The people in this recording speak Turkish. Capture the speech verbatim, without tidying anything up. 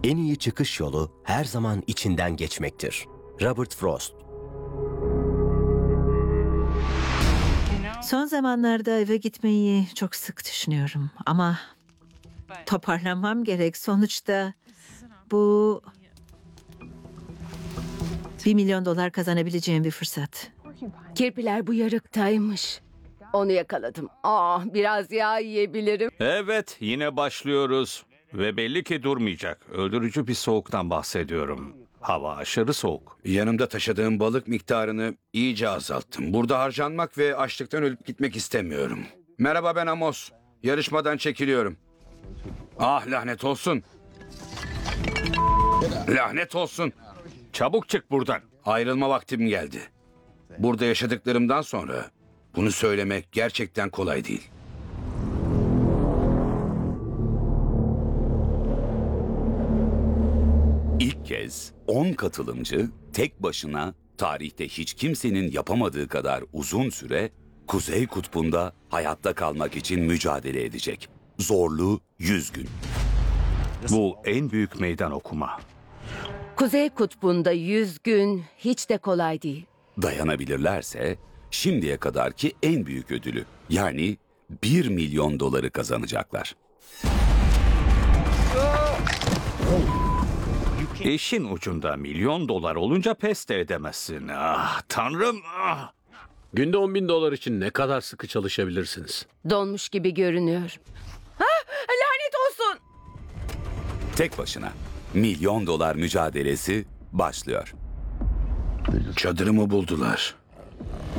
En iyi çıkış yolu her zaman içinden geçmektir. Robert Frost. Son zamanlarda eve gitmeyi çok sık düşünüyorum ama toparlanmam gerek. Sonuçta bu bir milyon dolar kazanabileceğim bir fırsat. Kirpiler bu yarıktaymış. Onu yakaladım. Aa, biraz yağ yiyebilirim. Evet, yine başlıyoruz. Ve belli ki durmayacak. Öldürücü bir soğuktan bahsediyorum. Hava aşırı soğuk. Yanımda taşıdığım balık miktarını iyice azalttım. Burada harcanmak ve açlıktan ölüp gitmek istemiyorum. Merhaba, ben Amos. Yarışmadan çekiliyorum. Ah, lanet olsun. Lanet olsun. Çabuk çık buradan. Ayrılma vaktim geldi. Burada yaşadıklarımdan sonra bunu söylemek gerçekten kolay değil. İlk kez on katılımcı tek başına tarihte hiç kimsenin yapamadığı kadar uzun süre Kuzey Kutbu'nda hayatta kalmak için mücadele edecek. Zorlu yüz gün. Bu en büyük meydan okuma. Kuzey Kutbu'nda yüz gün hiç de kolay değil. Dayanabilirlerse şimdiye kadarki en büyük ödülü, yani bir milyon doları kazanacaklar. İşin ucunda milyon dolar olunca pes de edemezsin. Ah tanrım. Ah. Günde on bin dolar için ne kadar sıkı çalışabilirsiniz? Donmuş gibi görünüyor. Ah, lanet olsun. Tek başına milyon dolar mücadelesi başlıyor. Çadırımı buldular.